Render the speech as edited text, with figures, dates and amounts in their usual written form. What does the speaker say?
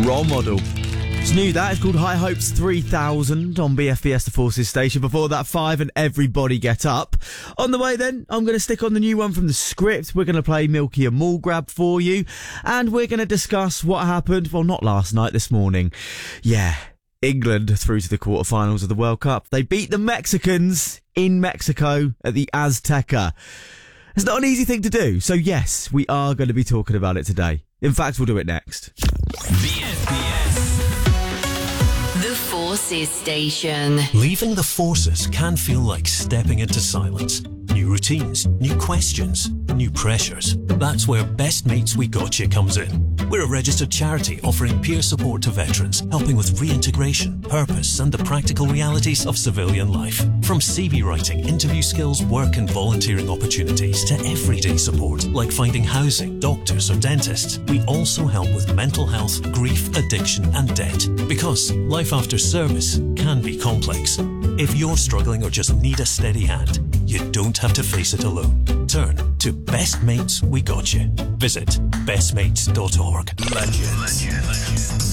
Role Model. It's new, that. It's called High Hopes 3000 on BFBS The Forces station. Before that, 5 and Everybody Get Up. On the way then, I'm going to stick on the new one from The Script. We're going to play Milky and Mall Grab for you. And we're going to discuss what happened, well, not last night, this morning. Yeah, England through to the quarterfinals of the World Cup. They beat the Mexicans in Mexico at the Azteca. It's not an easy thing to do, so yes, we are going to be talking about it today. In fact, we'll do it next. BFBS. The Forces Station. Leaving the Forces can feel like stepping into silence. New routines, new questions, new pressures. That's where Best Mates We Gotcha comes in. We're a registered charity offering peer support to veterans, helping with reintegration, purpose and the practical realities of civilian life. From CV writing, interview skills, work and volunteering opportunities to everyday support like finding housing, doctors or dentists. We also help with mental health, grief, addiction and debt. Because life after service can be complex. If you're struggling or just need a steady hand, you don't have to face it alone. Turn to Best Mates We Gotcha. Visit bestmates.org. Legends.